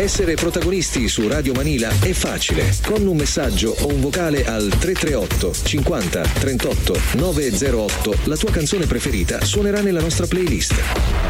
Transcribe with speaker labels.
Speaker 1: Essere protagonisti su Radio Manila è facile. Con un messaggio o un vocale al 338 50 38 908 la tua canzone preferita suonerà nella nostra playlist.